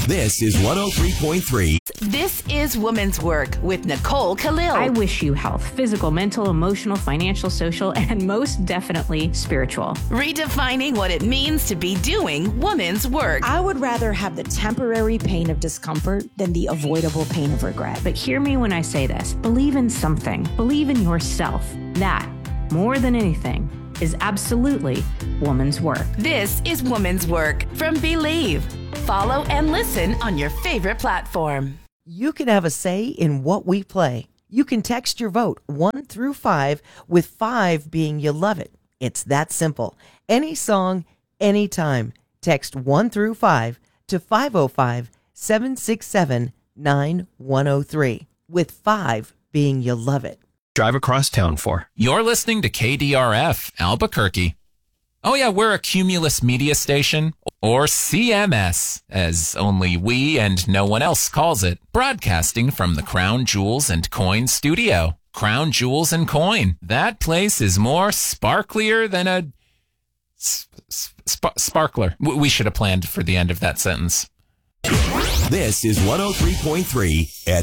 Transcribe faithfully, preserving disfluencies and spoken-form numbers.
This is one oh three point three. This is Woman's Work with Nicole Khalil. I wish you health, physical, mental, emotional, financial, social, and most definitely spiritual. Redefining what it means to be doing woman's work. I would rather have the temporary pain of discomfort than the avoidable pain of regret. But hear me when I say this. Believe in something. Believe in yourself. That, more than anything, is absolutely woman's work. This is Woman's Work from Believe. Follow and listen on your favorite platform. You can have a say in what we play. You can text your vote one through five, with five being you love it. It's that simple. Any song, anytime. Text one through five to five oh five, seven six seven, nine one oh three, with five being you love it. Drive across town for. You're listening to K D R F, Albuquerque. Oh yeah, we're a Cumulus media station, or C M S, as only we and no one else calls it, broadcasting from the Crown Jewels and Coin studio. Crown Jewels and Coin. That place is more sparklier than a sp- sparkler. We should have planned for the end of that sentence. This is one oh three point three at